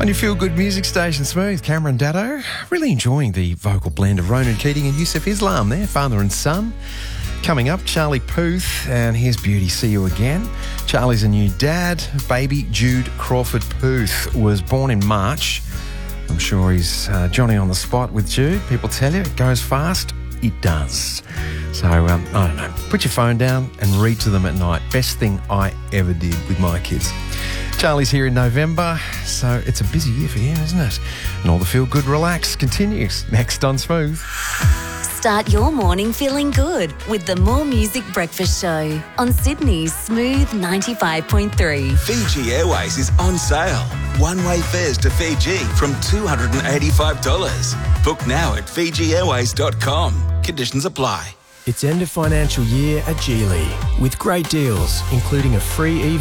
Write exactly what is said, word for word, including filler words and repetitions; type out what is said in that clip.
On your feel-good music station, Smooth, Cameron Daddo. Really enjoying the vocal blend of Ronan Keating and Yusuf Islam there, father and son. Coming up, Charlie Puth, and here's Beauty, See You Again. Charlie's a new dad. Baby Jude Crawford Puth was born in March. I'm sure he's uh, Johnny on the spot with Jude. People tell you it goes fast. It does. So, um, I don't know, put your phone down and read to them at night. Best thing I ever did with my kids. Charlie's here in November, so it's a busy year for him, isn't it? And all the feel-good relax continues next on Smooth. Start your morning feeling good with the More Music Breakfast Show on Sydney's Smooth ninety-five point three. Fiji Airways is on sale. One-way fares to Fiji from two hundred eighty-five dollars. Book now at fiji airways dot com. Conditions apply. It's end of financial year at Geely with great deals, including a free E V